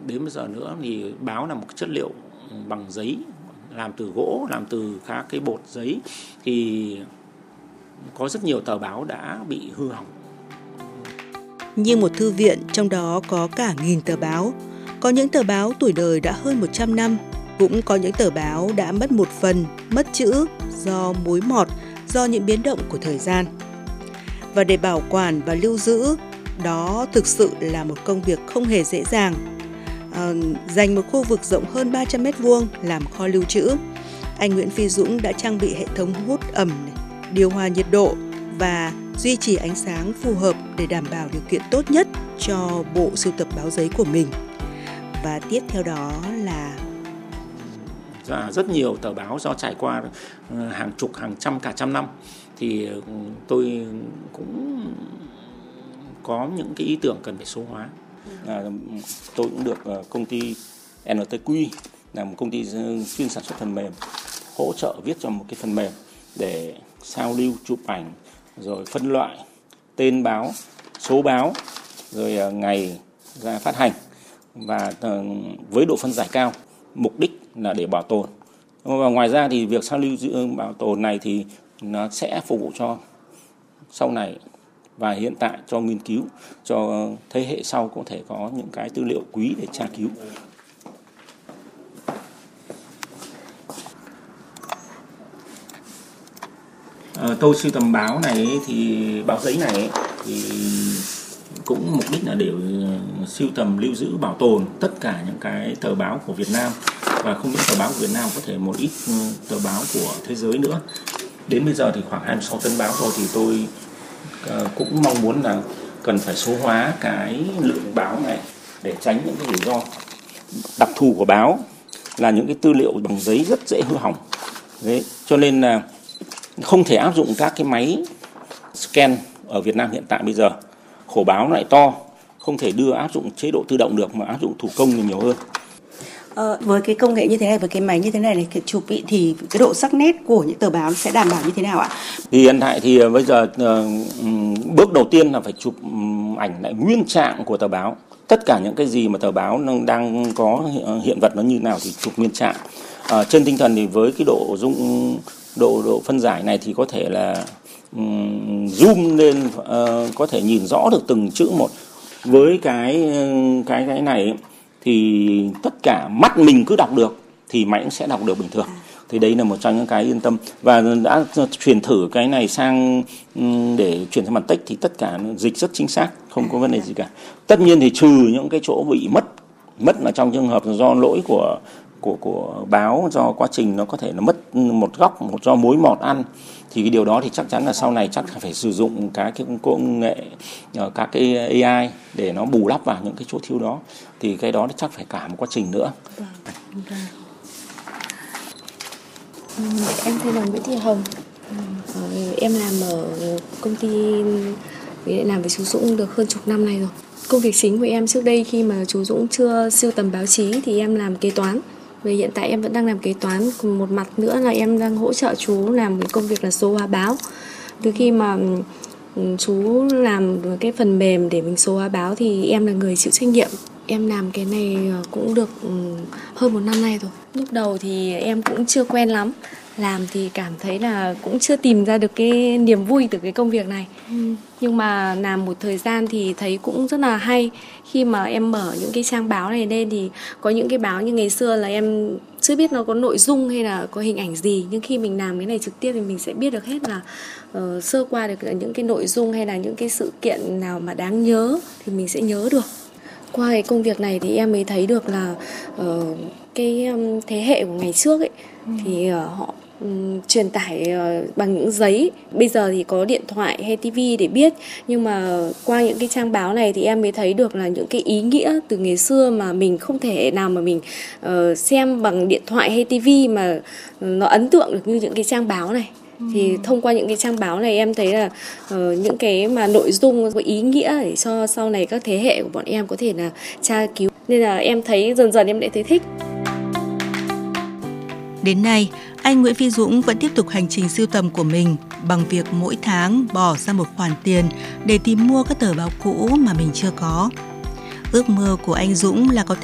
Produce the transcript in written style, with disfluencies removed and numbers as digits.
đến bây giờ nữa thì báo là một chất liệu bằng giấy, làm từ gỗ, làm từ các cái bột giấy, thì có rất nhiều tờ báo đã bị hư hỏng. Như một thư viện, trong đó có cả 1000 tờ báo. Có những tờ báo tuổi đời đã hơn 100 năm, cũng có những tờ báo đã mất một phần, mất chữ do mối mọt, do những biến động của thời gian. Và để bảo quản và lưu giữ, đó thực sự là một công việc không hề dễ dàng. Dành một khu vực rộng hơn 300 m² làm kho lưu trữ, anh Nguyễn Phi Dũng đã trang bị hệ thống hút ẩm, điều hòa nhiệt độ và duy trì ánh sáng phù hợp để đảm bảo điều kiện tốt nhất cho bộ sưu tập báo giấy của mình. Và tiếp theo đó là rất nhiều tờ báo do trải qua hàng chục, hàng trăm, cả trăm năm, thì tôi cũng có những cái ý tưởng cần phải số hóa. Tôi cũng được công ty NTQ, là một công ty chuyên sản xuất phần mềm, hỗ trợ viết cho một cái phần mềm để sao lưu, chụp ảnh, rồi phân loại tên báo, số báo, rồi ngày ra phát hành, và với độ phân giải cao, mục đích là để bảo tồn. Và ngoài ra thì việc sao lưu bảo tồn này thì nó sẽ phục vụ cho sau này và hiện tại cho nghiên cứu, cho thế hệ sau có thể có những cái tư liệu quý để tra cứu. Tôi sưu tầm báo này thì báo giấy này thì cũng mục đích là để sưu tầm, lưu giữ, bảo tồn tất cả những cái tờ báo của Việt Nam, và không những tờ báo của Việt Nam, có thể một ít tờ báo của thế giới nữa. Đến bây giờ thì khoảng 26 tấn báo rồi, thì tôi cũng mong muốn là cần phải số hóa cái lượng báo này để tránh những cái rủi ro. Đặc thù của báo là những cái tư liệu bằng giấy rất dễ hư hỏng. Đấy, cho nên là không thể áp dụng các cái máy scan ở Việt Nam hiện tại bây giờ. Khổ báo lại to, không thể đưa áp dụng chế độ tự động được, mà áp dụng thủ công thì nhiều hơn. Với cái công nghệ như thế này, với cái máy như thế này, cái chụp thì cái độ sắc nét của những tờ báo sẽ đảm bảo như thế nào ạ? Thì hiện tại thì bây giờ bước đầu tiên là phải chụp ảnh lại nguyên trạng của tờ báo. Tất cả những cái gì mà tờ báo đang có hiện vật nó như nào thì chụp nguyên trạng. Trên tinh thần thì với cái độ phân giải này thì có thể là zoom lên, có thể nhìn rõ được từng chữ một. Với cái này thì tất cả mắt mình cứ đọc được thì máy cũng sẽ đọc được bình thường. Thì đấy là một trong những cái yên tâm. Và đã truyền thử cái này sang để chuyển sang bản text thì tất cả dịch rất chính xác, không có vấn đề gì cả. Tất nhiên thì trừ những cái chỗ bị mất là trong trường hợp do lỗi của báo, do quá trình nó có thể là mất một góc, do mối mọt ăn, thì cái điều đó thì chắc chắn là sau này chắc phải sử dụng cái công nghệ, các cái AI để nó bù đắp vào những cái chỗ thiếu đó, thì cái đó chắc phải cả một quá trình nữa. Em tên là Nguyễn Thị Hồng. Em làm ở công ty làm với chú Dũng được hơn chục năm nay rồi. Công việc chính của em trước đây khi mà chú Dũng chưa sưu tầm báo chí thì em làm kế toán. Về hiện tại em vẫn đang làm kế toán. Một mặt nữa là em đang hỗ trợ chú làm cái công việc là số hóa báo. Từ khi mà chú làm cái phần mềm để mình số hóa báo thì em là người chịu trách nhiệm. Em làm cái này cũng được hơn 1 năm nay rồi. Lúc đầu thì em cũng chưa quen lắm. Làm thì cảm thấy là cũng chưa tìm ra được cái niềm vui từ cái công việc này. Nhưng mà làm một thời gian thì thấy cũng rất là hay. Khi mà em mở những cái trang báo này lên thì có những cái báo như ngày xưa là em chưa biết nó có nội dung hay là có hình ảnh gì. Nhưng khi mình làm cái này trực tiếp thì mình sẽ biết được hết là sơ qua được những cái nội dung hay là những cái sự kiện nào mà đáng nhớ thì mình sẽ nhớ được. Qua cái công việc này thì em mới thấy được là cái thế hệ của ngày trước ấy thì họ truyền tải bằng những giấy. Bây giờ thì có điện thoại hay tivi để biết, nhưng mà qua những cái trang báo này thì em mới thấy được là những cái ý nghĩa từ ngày xưa mà mình không thể nào mà mình xem bằng điện thoại hay tivi mà nó ấn tượng được như những cái trang báo này. Thì thông qua những cái trang báo này em thấy là những cái mà nội dung có ý nghĩa để cho sau này các thế hệ của bọn em có thể là tra cứu. Nên là em thấy dần dần em lại thấy thích. Đến nay, anh Nguyễn Phi Dũng vẫn tiếp tục hành trình sưu tầm của mình bằng việc mỗi tháng bỏ ra một khoản tiền để tìm mua các tờ báo cũ mà mình chưa có. Ước mơ của anh Dũng là có thể